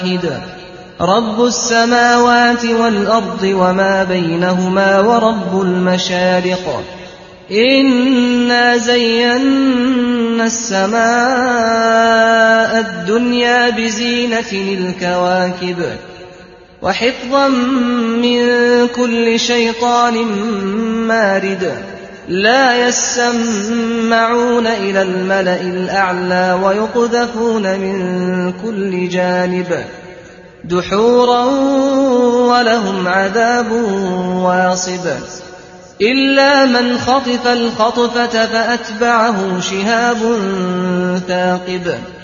رب السماوات والأرض وما بينهما ورب المشارق إنا زينا السماء الدنيا بزينة الكواكب وحفظا من كل شيطان مارد لا يسمعون إلى الملأ الأعلى ويقذفون من كل جانب دحورا ولهم عذاب واصب إلا من خطف الخطفة فأتبعه شهاب ثاقب